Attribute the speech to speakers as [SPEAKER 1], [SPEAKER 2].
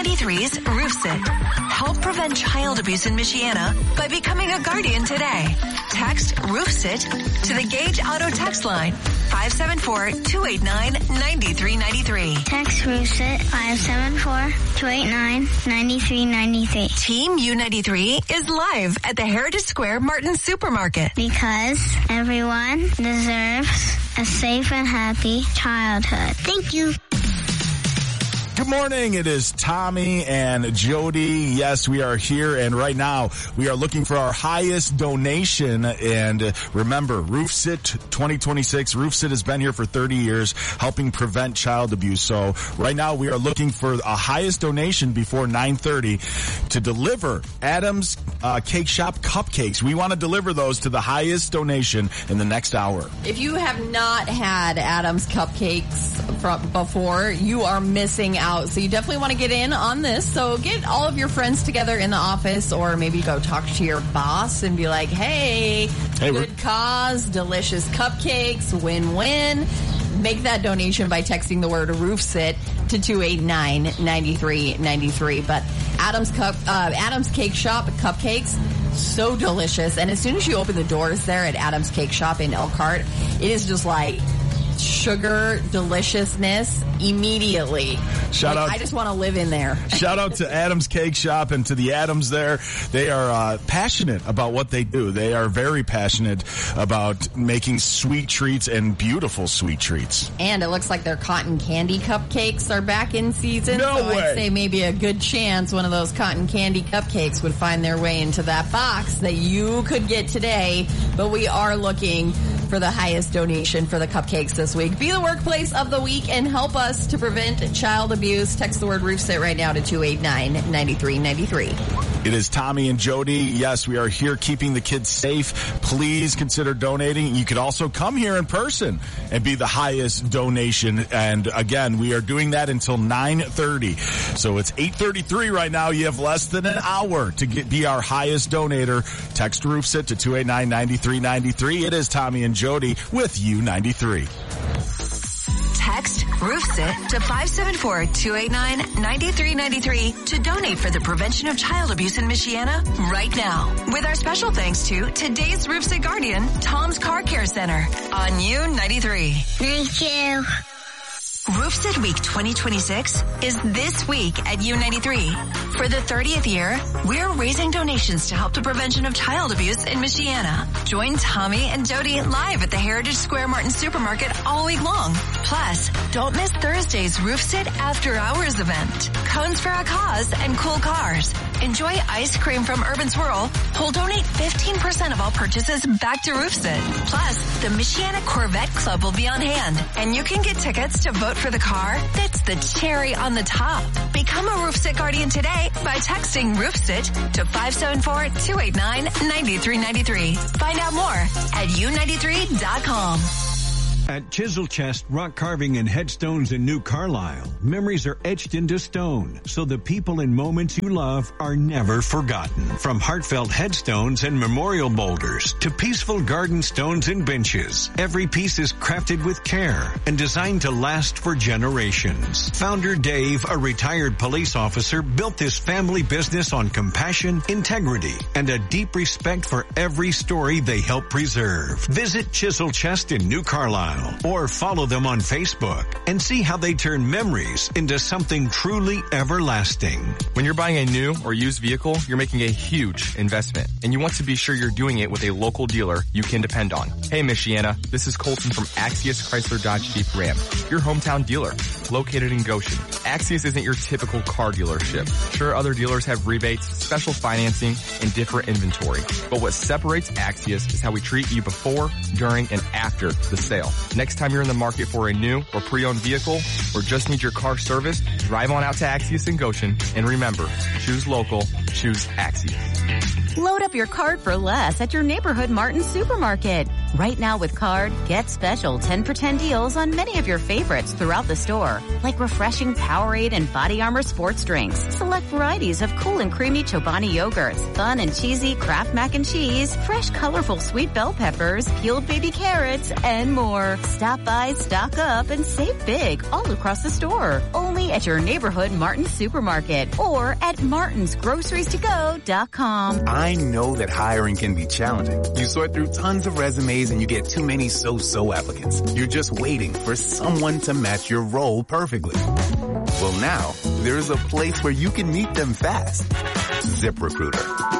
[SPEAKER 1] U93's Roof Sit. Help prevent child abuse in Michiana by becoming a guardian today. Text Roof Sit to the Gage Auto text line 574-289-9393.
[SPEAKER 2] Text Roof Sit 574-289-9393.
[SPEAKER 1] Team U93 is live at the Heritage Square Martin Supermarket.
[SPEAKER 2] Because everyone deserves a safe and happy childhood. Thank you.
[SPEAKER 3] Good morning. It is Tommy and Jody. Yes, we are here, and right now we are looking for our highest donation. And remember, Roof Sit 2026. Roof Sit has been here for 30 years, helping prevent child abuse. So right now we are looking for a highest donation before 9:30 to deliver Adams Cake Shop cupcakes. We want to deliver those to the highest donation in the next hour.
[SPEAKER 4] If you have not had Adams cupcakes before, you are missing out. So you definitely want to get in on this. So get all of your friends together in the office, or maybe go talk to your boss and be like, hey good cause, delicious cupcakes, win-win. Make that donation by texting the word Roof Sit to 289-9393. But Adams Cake Shop cupcakes, so delicious. And as soon as you open the doors there at Adams Cake Shop in Elkhart, it is just like sugar deliciousness immediately.
[SPEAKER 3] Shout out.
[SPEAKER 4] I just want to live in there.
[SPEAKER 3] Shout out to Adams Cake Shop and to the Adams there. They are passionate about what they do. They are very passionate about making sweet treats and beautiful sweet treats.
[SPEAKER 4] And it looks like their cotton candy cupcakes are back in season.
[SPEAKER 3] No way.
[SPEAKER 4] I'd say maybe a good chance one of those cotton candy cupcakes would find their way into that box that you could get today. But we are looking for the highest donation for the cupcakes this week. Be the workplace of the week and help us to prevent child abuse. Text the word Roof Sit right now to 289-9393.
[SPEAKER 3] It is Tommy and Jody. Yes, we are here keeping the kids safe. Please consider donating. You could also come here in person and be the highest donation. And again, we are doing that until 9:30. So it's 8:33 right now. You have less than an hour to be our highest donator. Text Roof Sit to 289-9393. It is Tommy and Jody with U93.
[SPEAKER 1] Text Roof Sit to 574-289-9393 to donate for the prevention of child abuse in Michiana right now. With our special thanks to today's Roof Sit guardian, Tom's Car Care Center on U93.
[SPEAKER 2] Thank you.
[SPEAKER 1] Roof Sit Week 2026 is this week at U93. For the 30th year, we're raising donations to help the prevention of child abuse in Michiana. Join Tommy and Jody live at the Heritage Square Martin Supermarket all week long. Plus, don't miss Thursday's Roof Sit After Hours event. Cones for a cause and cool cars. Enjoy ice cream from Urban Swirl. We'll donate 15% of all purchases back to Roof Sit. Plus, the Michiana Corvette Club will be on hand, and you can get tickets to vote for the car that's the cherry on the top. Become a Roof Sit guardian today by texting Roof Sit to 574-289-9393. Find out more at u93.com.
[SPEAKER 5] At Chisel Chest Rock Carving and Headstones in New Carlisle, memories are etched into stone, so the people and moments you love are never forgotten. From heartfelt headstones and memorial boulders to peaceful garden stones and benches, every piece is crafted with care and designed to last for generations. Founder Dave, a retired police officer, built this family business on compassion, integrity, and a deep respect for every story they help preserve. Visit Chisel Chest in New Carlisle, or follow them on Facebook and see how they turn memories into something truly everlasting.
[SPEAKER 6] When you're buying a new or used vehicle, you're making a huge investment, and you want to be sure you're doing it with a local dealer you can depend on. Hey, Michiana, this is Colton from Axius Chrysler Dodge Jeep Ram, your hometown dealer, located in Goshen. Axius isn't your typical car dealership. Sure, other dealers have rebates, special financing, and different inventory, but what separates Axius is how we treat you before, during, and after the sale. Next time you're in the market for a new or pre-owned vehicle or just need your car serviced, drive on out to Axius in Goshen, and remember, choose local, choose Axius.
[SPEAKER 7] Load up your cart for less at your neighborhood Martin Supermarket. Right now with Card, get special 10 for 10 deals on many of your favorites throughout the store, like refreshing Powerade and Body Armor sports drinks, select varieties of cool and creamy Chobani yogurts, fun and cheesy Kraft mac and cheese, fresh colorful sweet bell peppers, peeled baby carrots, and more. Stop by, stock up, and save big all across the store. Only at your neighborhood Martin's supermarket or at martinsgroceries2go.com.
[SPEAKER 8] I know that hiring can be challenging. You sort through tons of resumes and you get too many so-so applicants. You're just waiting for someone to match your role perfectly. Well, now there's a place where you can meet them fast. ZipRecruiter.